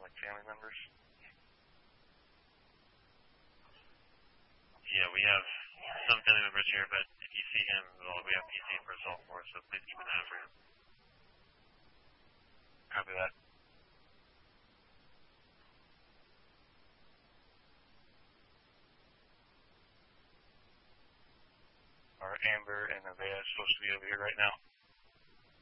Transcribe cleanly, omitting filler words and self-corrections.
like family members? Yeah, we have some family members here, but if you see him, well, we have PC for assault for, so please keep an eye out for him. Copy that. Are Amber and Nevaeh supposed to be over here right now?